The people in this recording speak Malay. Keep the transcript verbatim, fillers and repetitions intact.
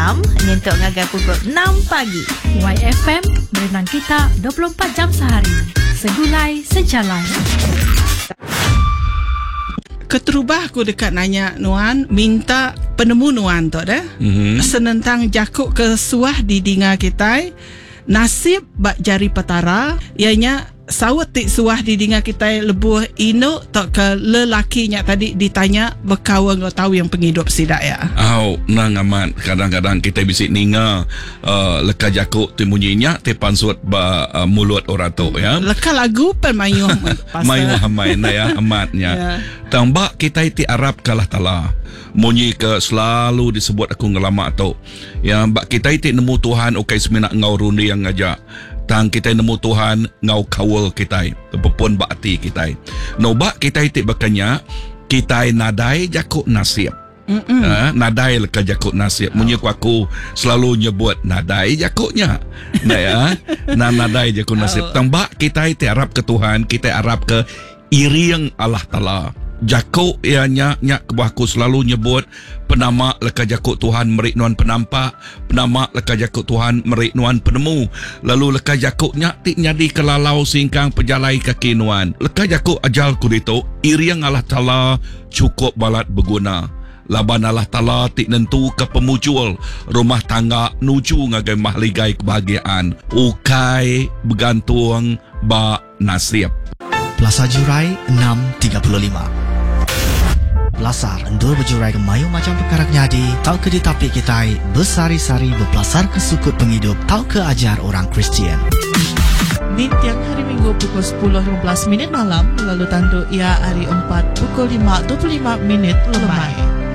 malam nyentuk ngagai pukul enam pagi. Y F M berenang kita dua puluh empat jam sehari. Segulai sejalan. Keterubah aku dekat nanya Nuan, minta penemu Nuan tu dah. Mm-hmm. Senentang jakuk ke suah di dinga kita, nasib bak jari petara, ianya sawat tik suah di dinga kita lebuh ino tak ke lelakinya tadi ditanya berkawan kau tahu yang penghidup sidak ya. Au, nang amat kadang-kadang kita bisik ninga uh, leka jakuk tu munyinya te pansut ba uh, mulut orang tu ya. Leka lagu pen mayu mayu hamai na ya amatnya. Yeah. Tambah kita iti Arab kalah tala. Munyi ke selalu disebut aku ngelama tu. Ya bak kita iti nemu Tuhan okai semina ngau rundi yang ngajak. Tang kita nemu Tuhan ngau kawal kita pepun bakti kita no bak kita itik bakanya kita nadai jakuk nasib. Ha, nadai leka jakuk nasib. Munyi ku aku selalu nyebut nadai jakuknya nah ya nah nadai jakuk nasib. Tang bak kita itik Arab ke Tuhan, kita Arab ke iriang Allah Ta'ala. Jakuk ianya nyak kebahaku selalu nyebut penama leka jakuk Tuhan merik nuan penampak, penama leka jakuk Tuhan merik nuan penemu. Lalu leka jakuk nyak tik nyadi kelalau singkang pejalai kaki nuan. Leka jakuk ajal kudito iriang Allah Ta'ala cukup balat berguna. Laban Allah Ta'ala tik nentu ke pemucul rumah tangga nuju ngagai mahligai kebahagiaan. Ukai bergantung ba nasib. Plaza Jurai enam tiga puluh lima. Belasar endur berjurai ke mayu macam perkara nyadi, tau ke ditapi kita bersari-sari berpelasar ke sukut penghidup, tau ke ajar orang Kristian. Di tiang hari Minggu pukul sepuluh lima belas minit malam, lalu tandu ia hari empat pukul lima dua puluh lima minit lemai.